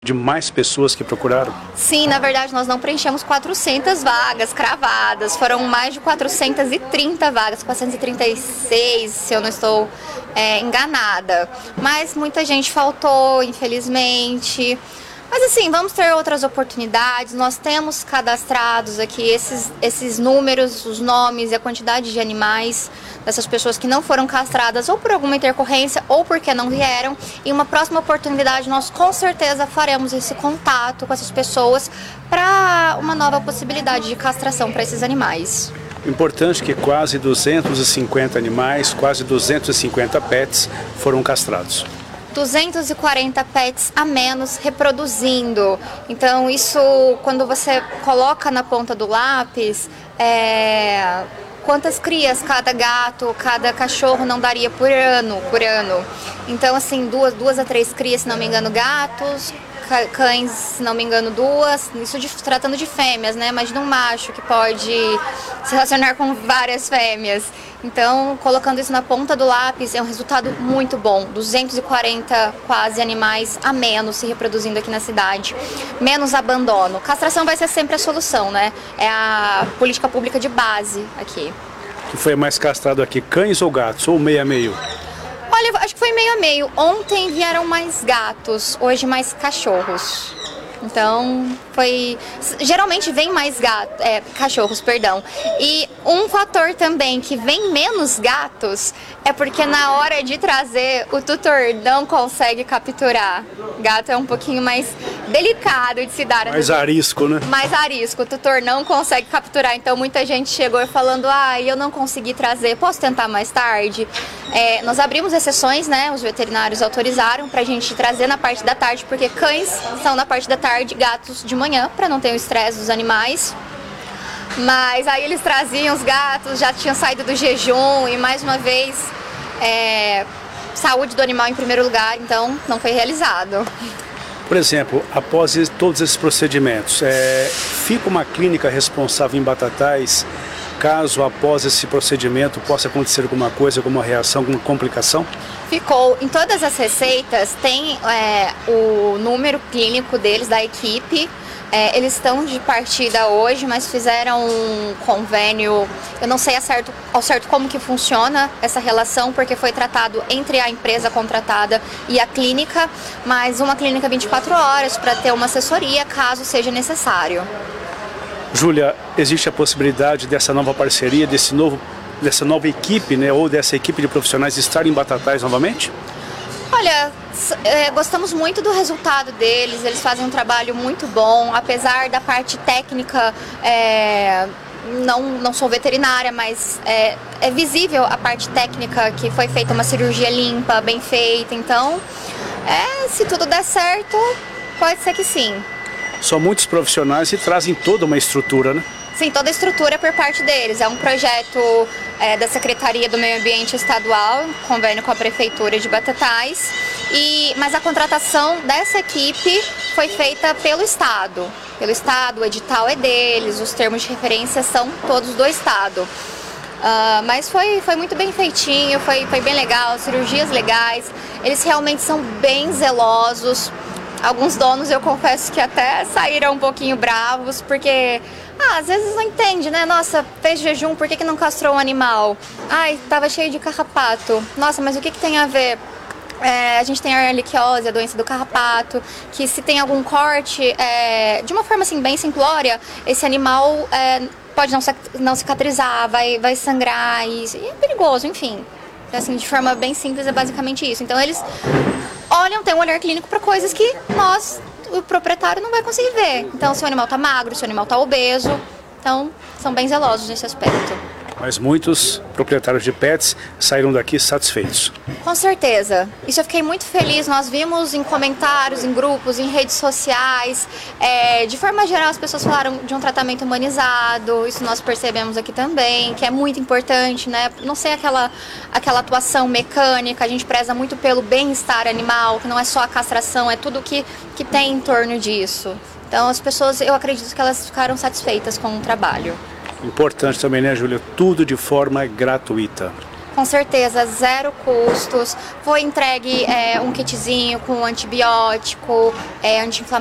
De mais pessoas que procuraram? Sim, na verdade nós não preenchemos 400 vagas cravadas, foram mais de 430 vagas, 436, se eu não estou enganada. Mas muita gente faltou, infelizmente. Mas assim, vamos ter outras oportunidades, nós temos cadastrados aqui esses números, os nomes e a quantidade de animais dessas pessoas que não foram castradas ou por alguma intercorrência ou porque não vieram. Em uma próxima oportunidade nós com certeza faremos esse contato com essas pessoas para uma nova possibilidade de castração para esses animais. Importante que quase 250 animais, quase 250 pets foram castrados. 240 pets a menos reproduzindo. Então isso, quando você coloca na ponta do lápis, quantas crias cada gato, cada cachorro não daria por ano. Então assim, duas a três crias, se não me engano, gatos, cães, se não me engano, duas, isso tratando de fêmeas, né? Imagina um macho que pode se relacionar com várias fêmeas. Então, colocando isso na ponta do lápis, é um resultado muito bom. 240 quase animais a menos se reproduzindo aqui na cidade. Menos abandono. Castração vai ser sempre a solução, né? É a política pública de base aqui. O que foi mais castrado aqui, cães ou gatos? Ou meio a meio? Olha, acho que foi meio a meio. Ontem vieram mais gatos, hoje mais cachorros. Então, geralmente vem mais cachorros, perdão. E um fator também que vem menos gatos é porque na hora de trazer o tutor não consegue capturar. Gato é um pouquinho mais delicado de se dar. Mais arisco, né? Mais arisco, o tutor não consegue capturar. Então muita gente chegou falando, eu não consegui trazer, posso tentar mais tarde? Nós abrimos exceções, né? Os veterinários autorizaram pra gente trazer na parte da tarde, porque cães são na parte da tarde, gatos de manhã, para não ter o estresse dos animais. Mas aí eles traziam os gatos, já tinham saído do jejum e mais uma vez saúde do animal em primeiro lugar, então não foi realizado. Por exemplo, após todos esses procedimentos, fica uma clínica responsável em Batatais, caso após esse procedimento possa acontecer alguma coisa, alguma reação, alguma complicação? Ficou. Em todas as receitas tem o número clínico deles, da equipe. Eles estão de partida hoje, mas fizeram um convênio. Eu não sei ao certo como que funciona essa relação, porque foi tratado entre a empresa contratada e a clínica, mas uma clínica 24 horas para ter uma assessoria caso seja necessário. Júlia, existe a possibilidade dessa nova parceria, dessa nova equipe, né, ou dessa equipe de profissionais estar em Batatais novamente? Olha, gostamos muito do resultado deles, eles fazem um trabalho muito bom, apesar da parte técnica, não sou veterinária, mas é visível a parte técnica que foi feita uma cirurgia limpa, bem feita, então se tudo der certo, pode ser que sim. São muitos profissionais e trazem toda uma estrutura, né? Sim, toda a estrutura por parte deles. É um projeto da Secretaria do Meio Ambiente Estadual, convênio com a Prefeitura de Batatais, mas a contratação dessa equipe foi feita pelo Estado. O edital é deles, os termos de referência são todos do Estado. Mas foi muito bem feitinho, foi bem legal, cirurgias legais, eles realmente são bem zelosos. Alguns donos, eu confesso que até saíram um pouquinho bravos, porque às vezes não entende, né? Nossa, fez jejum, por que não castrou um animal? Ai, tava cheio de carrapato. Nossa, mas o que tem a ver? A gente tem a erliquiose, a doença do carrapato, que se tem algum corte, de uma forma assim bem simplória, esse animal pode não cicatrizar, vai sangrar e é perigoso, enfim. Assim, de forma bem simples, é basicamente isso. Então eles tem um olhar clínico para coisas que o proprietário não vai conseguir ver. Então, se o animal está magro, se o animal está obeso, então são bem zelosos nesse aspecto. Mas muitos proprietários de pets saíram daqui satisfeitos. Com certeza. Isso eu fiquei muito feliz. Nós vimos em comentários, em grupos, em redes sociais. De forma geral, as pessoas falaram de um tratamento humanizado. Isso nós percebemos aqui também, que é muito importante, né? Não ser aquela atuação mecânica. A gente preza muito pelo bem-estar animal, que não é só a castração, é tudo que tem em torno disso. Então, as pessoas, eu acredito que elas ficaram satisfeitas com o trabalho. Importante também, né, Júlia? Tudo de forma gratuita. Com certeza, zero custos. Foi entregue um kitzinho com antibiótico, anti-inflamatório.